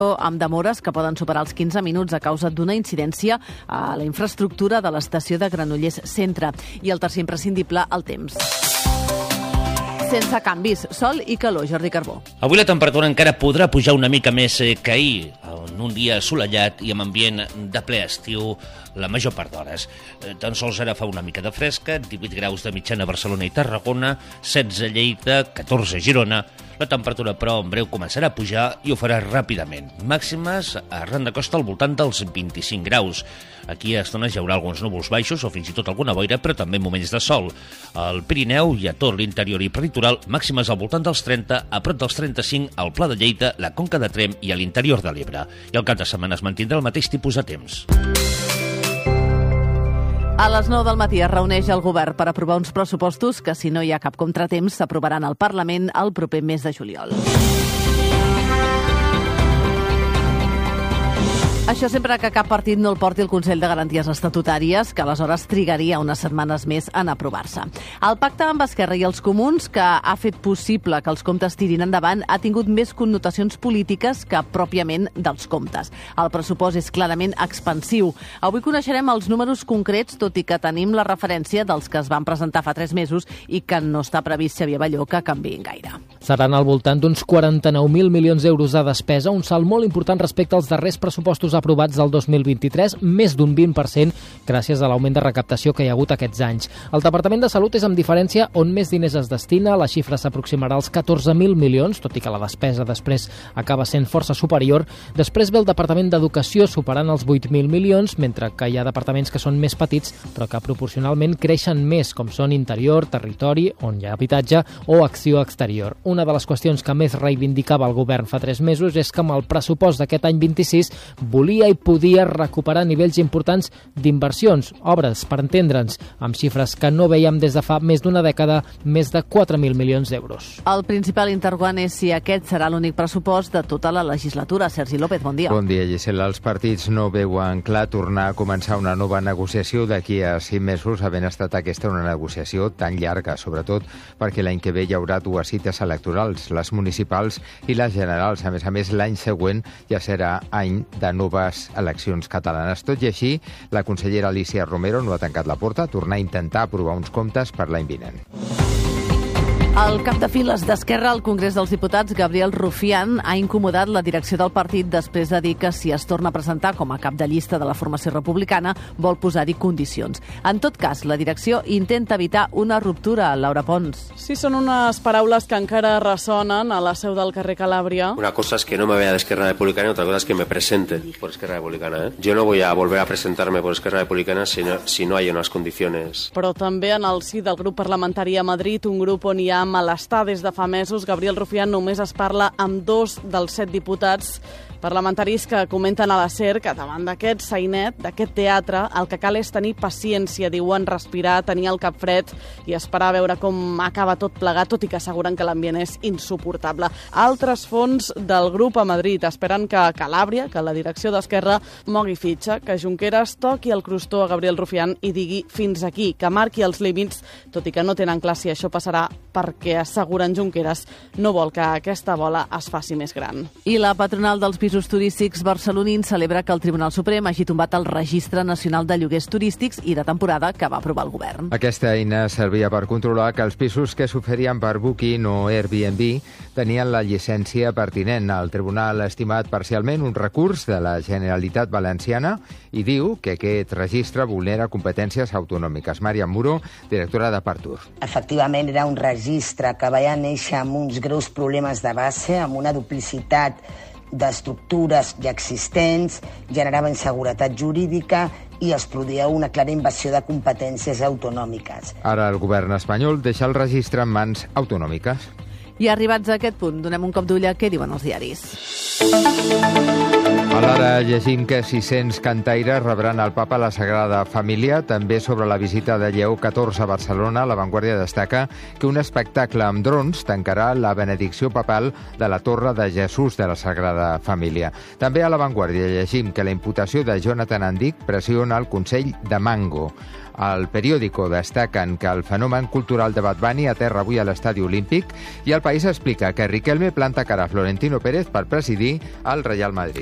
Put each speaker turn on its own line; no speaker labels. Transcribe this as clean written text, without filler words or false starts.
amb demores que poden superar els 15 minuts a causa d'una incidència a la infraestructura de l'estació de Granollers Centre. I el tercer imprescindible, el temps. Sense canvis, sol i calor, Jordi Carbó.
Avui la temperatura encara podrà pujar una mica més que ahir, en un dia assolellat i amb ambient de ple estiu la major part d'hores. Tan sols ara fa una mica de fresca, 18 graus de mitjana a Barcelona i Tarragona, 16 a Lleida, 14 a Girona. La temperatura, però, en breu començarà a pujar i ho farà ràpidament. Màximes arran de costa al voltant dels 25 graus. Aquí a estones hi haurà alguns núvols baixos o fins i tot alguna boira, però també moments de sol. Al Pirineu i a tot l'interior i peritoral, màximes al voltant dels 30, a prop dels 35 al Pla de Lleida, la Conca de Tremp i a l'interior de l'Ebre. I el cap de setmana es mantindrà el mateix tipus de temps.
A les 9 del matí es reuneix el govern per aprovar uns pressupostos que, si no hi ha cap contratemps, s'aprovaran al Parlament el proper mes de juliol. Això sempre que cap partit no el porti al Consell de Garanties Estatutàries, que aleshores trigaria unes setmanes més en aprovar-se. El pacte amb Esquerra i els Comuns, que ha fet possible que els comptes tirin endavant, ha tingut més connotacions polítiques que pròpiament dels comptes. El pressupost és clarament expansiu. Avui coneixerem els números concrets, tot i que tenim la referència dels que es van presentar fa 3 mesos i que no està previst, Xavier Balló, que canviïn gaire.
Seran al voltant d'uns 49.000 milions d'euros de despesa, un salt molt important respecte als darrers pressupostos aprovats del 2023, més d'un 20% gràcies a l'augment de recaptació que hi ha hagut aquests anys. El Departament de Salut és amb diferència on més diners es destina, la xifra s'aproximarà als 14.000 milions, tot i que la despesa després acaba sent força superior. Després ve el Departament d'Educació superant els 8.000 milions, mentre que hi ha departaments que són més petits però que proporcionalment creixen més, com són Interior, Territori, on hi ha habitatge, o Acció Exterior. Una de les qüestions que més reivindicava el govern fa 3 mesos és que amb el pressupost d'aquest any 26 volia i podia recuperar nivells importants d'inversions, obres, per entendre'ns, amb xifres que no veiem des de fa més d'una dècada, més de 4.000 milions d'euros.
El principal interrogant és si aquest serà l'únic pressupost de tota la legislatura. Sergi López, bon dia.
Bon dia, Gisela. Els partits no veuen clar tornar a començar una nova negociació d'aquí a 5 mesos, havent estat aquesta una negociació tan llarga, sobretot perquè l'any que ve hi haurà 2 cites electorals, les municipals i les generals. A més, l'any següent ja serà any de noves eleccions catalanes. Tot i així, la consellera Alícia Romero no ha tancat la porta a tornar a intentar aprovar uns comptes per l'any vinent.
El cap de files d'Esquerra al Congrés dels Diputats, Gabriel Rufián, ha incomodat la direcció del partit després de dir que si es torna a presentar com a cap de llista de la formació republicana vol posar-hi condicions. En tot cas, la direcció intenta evitar una ruptura. Laura Pons.
Sí, són unes paraules que encara ressonen a la seu del carrer Calàbria.
Una cosa es que no me vea de Esquerra Republicana y otra cosa es que me presente por Esquerra Republicana. Yo no voy a volver a presentarme por Esquerra Republicana si no hay unas condiciones.
Però també en el si del grup parlamentari a Madrid, un grup on hi ha malestar des de fa mesos, Gabriel Rufián només es parla amb 2 dels 7 diputats parlamentaris que comenten a la SER que davant d'aquest sainet, d'aquest teatre, el que cal és tenir paciència, diuen, respirar, tenir el cap fred i esperar a veure com acaba tot plegat, tot i que asseguren que l'ambient és insuportable. Altres fons del grup a Madrid esperen que Calàbria, que la direcció d'Esquerra, mogui fitxa, que Junqueras toqui el crostó a Gabriel Rufián i digui fins aquí, que marqui els límits, tot i que no tenen clar si això passarà perquè, asseguren Junqueras, no vol que aquesta bola es faci més gran.
I la patronal dels pisos turístics barcelonins celebra que el Tribunal Suprem hagi tombat el Registre Nacional de Lloguers Turístics i de temporada que va aprovar el govern.
Aquesta eina servia per controlar que els pisos que s'oferien per Booking o Airbnb tenien la llicència pertinent. El tribunal ha estimat parcialment un recurs de la Generalitat Valenciana i diu que aquest registre vulnera competències autonòmiques. Màriam Muro, directora de Partur.
Efectivament, era un registre que va néixer amb uns greus problemes de base, amb una duplicitat d'estructures ja existents, generava inseguretat jurídica i es produïa una clara invasió de competències autonòmiques.
Ara el govern espanyol deixa el registre en mans autonòmiques.
I arribats a aquest punt, donem un cop d'ull a què diuen els diaris.
A la Ara llegim que 600 cantaires rebran el papa a la Sagrada Família. També sobre la visita de Lleó XIV a Barcelona, La Vanguardia destaca que un espectacle amb drons tancarà la benedicció papal de la Torre de Jesús de la Sagrada Família. També a La Vanguardia llegim que la imputació de Jonathan Andic pressiona el Consell de Mango. Al periòdico destaquen que el fenomen cultural de Bad Bunny aterra avui a l'Estadi Olímpic i El País explica que Riquelme planta cara a Florentino Pérez per presidir el Real Madrid.